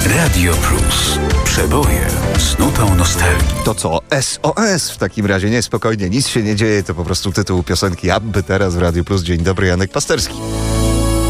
Radio Plus. Przeboje z nutą nostalgii. To co? SOS w takim razie. Nie, spokojnie, nic się nie dzieje. To po prostu tytuł piosenki Abby teraz w Radio Plus. Dzień dobry, Janek Pasterski.